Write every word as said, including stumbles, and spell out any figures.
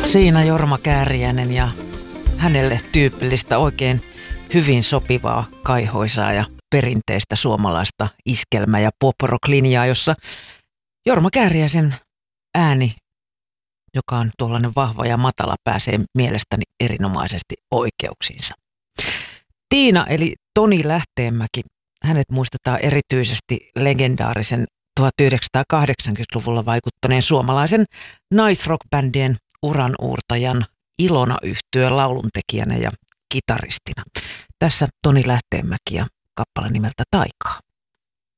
Siinä Jorma Kääriäinen ja hänelle tyypillistä, oikein hyvin sopivaa, kaihoisaa ja perinteistä suomalaista iskelmä- ja pop-rock-linjaa, jossa Jorma Kääriäisen ääni, joka on tuollainen vahva ja matala, pääsee mielestäni erinomaisesti oikeuksiinsa. Tiina eli Toni Lähteenmäki, hänet muistetaan erityisesti legendaarisen tuhatyhdeksänsataakahdeksankymmentäluvulla vaikuttaneen suomalaisen naisrockbändien uranuurtajan Ilona-yhtyeen lauluntekijänä ja kitaristina. Tässä Toni Lähteenmäki ja kappale nimeltä Taikaa.